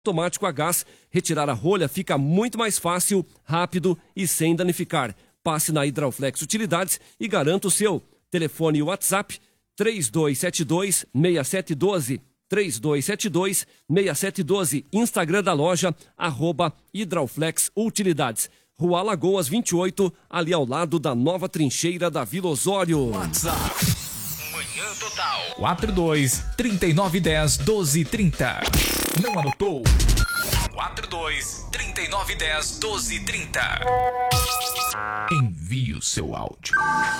automático a gás. Retirar a rolha fica muito mais fácil, rápido e sem danificar. Passe na Hidrauflex Utilidades e garanta o seu. Telefone e WhatsApp 3272-6712. 3272-6712. Instagram da loja, @Hidrauflex Utilidades. Rua Alagoas 28, ali ao lado da nova trincheira da Vila Osório. WhatsApp. Manhã Total. 42-3910-1230. Não anotou? 42-3910-1230. Envie o seu áudio.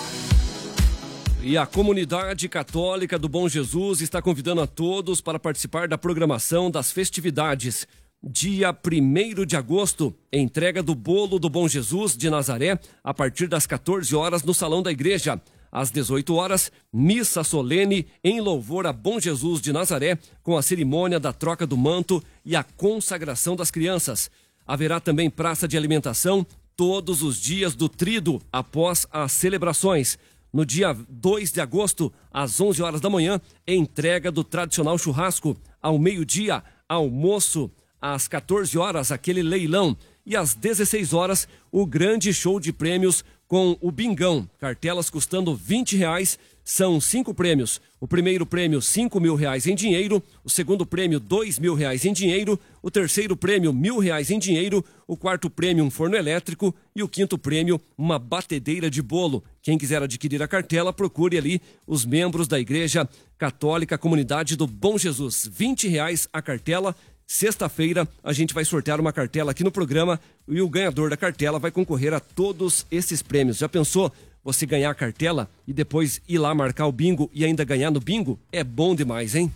E a comunidade católica do Bom Jesus está convidando a todos para participar da programação das festividades. Dia 1º de agosto, entrega do bolo do Bom Jesus de Nazaré a partir das 14 horas no Salão da Igreja. Às 18 horas, missa solene em louvor a Bom Jesus de Nazaré, com a cerimônia da troca do manto e a consagração das crianças. Haverá também praça de alimentação todos os dias do Tríduo após as celebrações. No dia 2 de agosto, às 11 horas da manhã, entrega do tradicional churrasco. Ao meio-dia, almoço. Às 14 horas, aquele leilão. E às 16 horas, o grande show de prêmios com o Bingão. Cartelas custando R$20. São 5 prêmios. O primeiro prêmio, R$5.000 em dinheiro. O segundo prêmio, R$2.000 em dinheiro. O terceiro prêmio, R$1.000 em dinheiro. O quarto prêmio, um forno elétrico. E o quinto prêmio, uma batedeira de bolo. Quem quiser adquirir a cartela, procure ali os membros da Igreja Católica Comunidade do Bom Jesus. R$20 a cartela. Sexta-feira a gente vai sortear uma cartela aqui no programa e o ganhador da cartela vai concorrer a todos esses prêmios. Já pensou você ganhar a cartela e depois ir lá marcar o bingo e ainda ganhar no bingo? É bom demais, hein?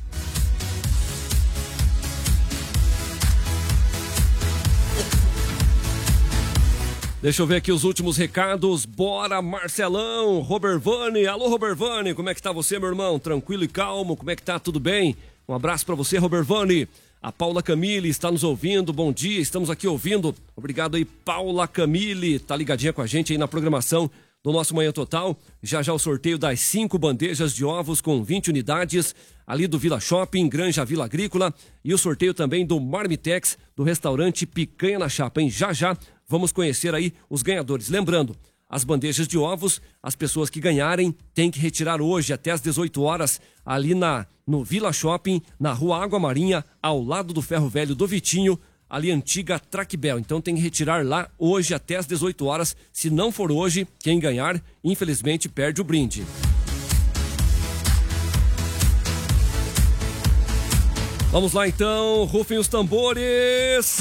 Deixa eu ver aqui os últimos recados. Bora, Marcelão, Robervani. Alô, Robervani, como é que tá você, meu irmão? Tranquilo e calmo? Como é que tá? Tudo bem? Um abraço pra você, Robervani. A Paula Camille está nos ouvindo, bom dia, estamos aqui ouvindo. Obrigado aí, Paula Camille, tá ligadinha com a gente aí na programação do nosso Manhã Total. Já o sorteio das 5 bandejas de ovos com 20 unidades, ali do Vila Shopping, Granja Vila Agrícola. E o sorteio também do Marmitex, do restaurante Picanha na Chapa, hein? Já vamos conhecer aí os ganhadores. Lembrando, as bandejas de ovos, as pessoas que ganharem têm que retirar hoje até às 18 horas ali no Vila Shopping, na Rua Água Marinha, ao lado do Ferro Velho do Vitinho, ali antiga Traquebel. Então tem que retirar lá hoje até às 18 horas. Se não for hoje, quem ganhar, infelizmente, perde o brinde. Vamos lá então, rufem os tambores.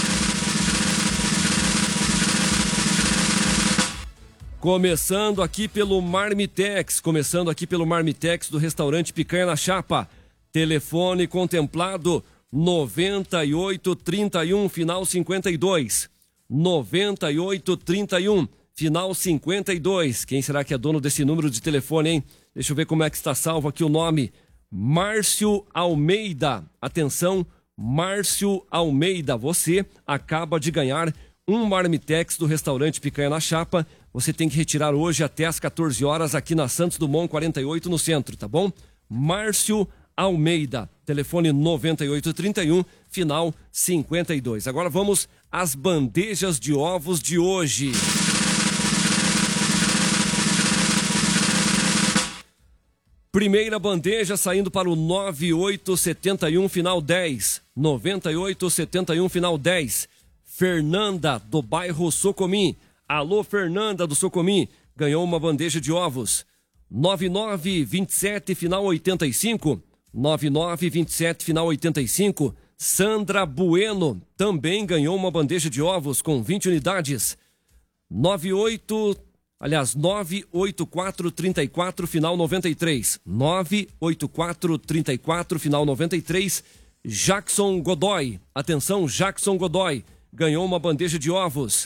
Começando aqui pelo Marmitex do restaurante Picanha na Chapa. Telefone contemplado 9831, final 52. 9831, final 52. Quem será que é dono desse número de telefone, hein? Deixa eu ver como é que está salvo aqui o nome. Márcio Almeida. Atenção, Márcio Almeida. Você acaba de ganhar um Marmitex do restaurante Picanha na Chapa. Você tem que retirar hoje até às 14 horas aqui na Santos Dumont 48 no centro, tá bom? Márcio Almeida, telefone 9831, final 52. Agora vamos às bandejas de ovos de hoje. Primeira bandeja saindo para o 9871, final 10. 9871, final 10. Fernanda, do bairro Socomim. Alô, Fernanda do Socomim, ganhou uma bandeja de ovos. 9927, final 85. 9927, final 85. Sandra Bueno também ganhou uma bandeja de ovos com 20 unidades. 98434, final 93. 98434, final 93. Jackson Godoy, atenção, Jackson Godoy, ganhou uma bandeja de ovos.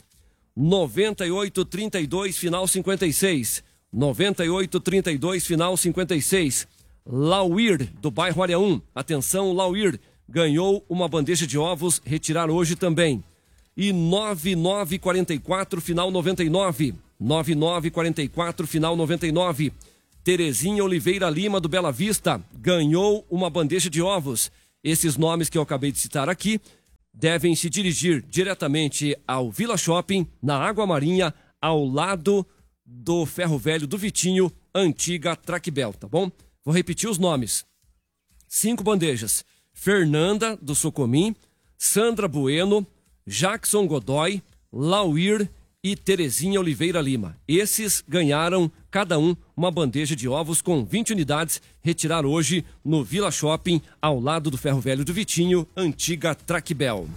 9832, final 56. 9832, final 56. Lauir, do bairro Área 1. Atenção, Lauir, ganhou uma bandeja de ovos, retirar hoje também. E 9944, final 99. 9944, final 99. Terezinha Oliveira Lima, do Bela Vista, ganhou uma bandeja de ovos. Esses nomes que eu acabei de citar aqui devem se dirigir diretamente ao Vila Shopping, na Água Marinha, ao lado do Ferro Velho do Vitinho, antiga Traquebel, tá bom? Vou repetir os nomes. 5 bandejas. Fernanda, do Socomim, Sandra Bueno, Jackson Godoy, Lauir e Terezinha Oliveira Lima. Esses ganharam cada um uma bandeja de ovos com 20 unidades, retirar hoje no Vila Shopping, ao lado do Ferro Velho do Vitinho, antiga Traquebel.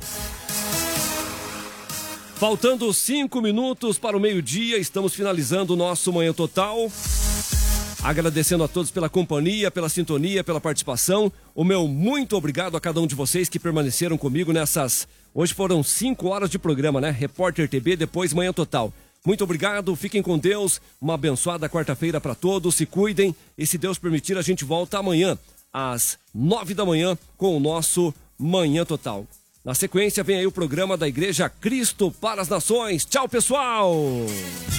Faltando 5 minutos para o meio-dia, estamos finalizando o nosso Manhã Total. Agradecendo a todos pela companhia, pela sintonia, pela participação. O meu muito obrigado a cada um de vocês que permaneceram comigo nessas... Hoje foram 5 horas de programa, né? Repórter TB, depois Manhã Total. Muito obrigado, fiquem com Deus. Uma abençoada quarta-feira para todos. Se cuidem e, se Deus permitir, a gente volta amanhã, às 9 da manhã, com o nosso Manhã Total. Na sequência, vem aí o programa da Igreja Cristo para as Nações. Tchau, pessoal!